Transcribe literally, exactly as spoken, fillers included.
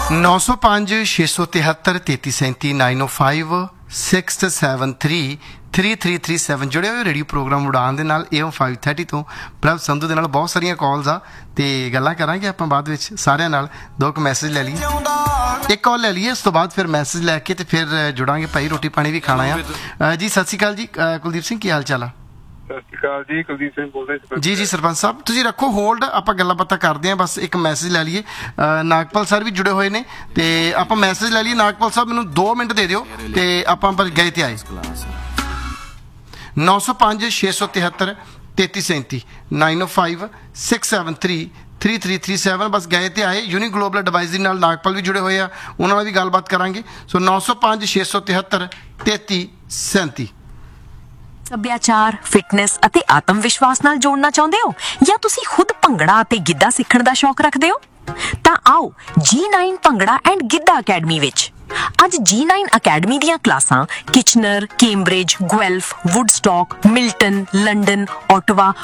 ਨੌ ਸੌ ਪੰਜ ਛੇ ਸੌ ਤਿਹੱਤਰ ਤੇਤੀ ਸੈਂਤੀ ਨਾਈਨ ਓ five six seven three three three three seven ਜੁੜੇ ਹੋਏ ਰੇਡੀਓ ਪ੍ਰੋਗਰਾਮ ਉਡਾਨ ਦੇ ਨਾਲ ਏ ਐਮ ਫਾਈਵ ਥਰਟੀ ਤੋਂ ਪ੍ਰਭ ਸੰਧੂ ਦੇ ਨਾਲ ਬਹੁਤ ਸਾਰੀਆਂ ਕਾਲਸ ਆ ਅਤੇ ਗੱਲਾਂ ਕਰਾਂਗੇ ਆਪਾਂ ਬਾਅਦ ਵਿੱਚ ਸਾਰਿਆਂ ਨਾਲ। ਦੋ ਕੁ ਮੈਸੇਜ ਲੈ ਲਈਏ, ਇੱਕ ਕਾਲ ਲੈ ਲਈਏ, ਉਸ ਤੋਂ ਬਾਅਦ ਫਿਰ ਮੈਸੇਜ ਲੈ ਕੇ ਅਤੇ ਫਿਰ ਜੁੜਾਂਗੇ ਭਾਈ, ਰੋਟੀ ਪਾਣੀ ਵੀ ਖਾਣਾ ਆ। ਜੀ ਸਤਿ ਸ਼੍ਰੀ ਅਕਾਲ ਜੀ, ਕੁਲਦੀਪ ਸਿੰਘ ਕੀ ਹਾਲ ਚਾਲ ਆ? ਸਤਿ ਸ਼੍ਰੀ ਅਕਾਲ ਜੀ, ਕੁਲਦੀਪ ਸਿੰਘ ਬੋਲਦੇ ਜੀ ਜੀ ਸਰਪੰਚ ਸਾਹਿਬ ਤੁਸੀਂ ਰੱਖੋ ਹੋਲਡ, ਆਪਾਂ ਗੱਲਾਂ ਬਾਤਾਂ ਕਰਦੇ ਹਾਂ, ਬਸ ਇੱਕ ਮੈਸੇਜ ਲੈ ਲਈਏ। ਨਾਗਪਾਲ ਸਰ ਵੀ ਜੁੜੇ ਹੋਏ ਨੇ ਅਤੇ ਆਪਾਂ ਮੈਸੇਜ ਲੈ ਲਈਏ। ਨਾਗਪਾਲ ਸਾਹਿਬ ਮੈਨੂੰ ਦੋ ਮਿੰਟ ਦੇ ਦਿਓ ਅਤੇ ਆਪਾਂ ਪਰ ਗਏ ਤੇ ਆਏ। ਨੌ ਸੌ ਪੰਜ ਛੇ ਸੌ ਤਿਹੱਤਰ ਤੇਤੀ ਸੈਂਤੀ ਨਾਈਨ ਓ five six seven three three three three seven ਬਸ ਗਏ ਤੇ ਆਏ। ਯੂਨੀ ਗਲੋਬਲ ਐਡਵਾਈਜ਼ਰੀ ਨਾਲ ਨਾਗਪਾਲ ਵੀ ਜੁੜੇ ਹੋਏ ਆ, ਉਹਨਾਂ ਨਾਲ ਵੀ ਗੱਲਬਾਤ ਕਰਾਂਗੇ। ਸੋ ਨੌ ਸੌ ਪੰਜ ਛੇ ਸੌ ਤਿਹੱਤਰ ਤੇਤੀ ਸੈਂਤੀ। ਸੱਭਿਆਚਾਰ, ਫਿਟਨੈਸ ਅਤੇ ਆਤਮ ਵਿਸ਼ਵਾਸ ਨਾਲ ਜੋੜਨਾ ਚਾਹੁੰਦੇ ਹੋ, ਜਾਂ ਤੁਸੀਂ ਖੁਦ ਭੰਗੜਾ ਅਤੇ ਗਿੱਧਾ ਸਿੱਖਣ ਦਾ ਸ਼ੌਕ ਰੱਖਦੇ ਹੋ? ਤਾਂ ਆਓ ਜੀ nine bhangra and Giddha academy ਵਿੱਚ। ਅੱਜ ਜੀ ਨਾਈਨ ਅਕੈਡਮੀ ਦੀਆਂ ਕਲਾਸਾਂ Kitchener, Cambridge, ਗੁਐਲਫ, ਵੁੱਡਸਟਾਕ, Milton, London, Ottawa